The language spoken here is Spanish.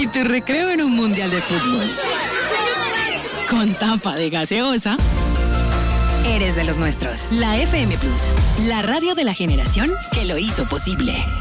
tu recreo en un mundial de fútbol. Con tapa de gaseosa. Eres de los nuestros. La FM Plus, la radio de la generación que lo hizo posible.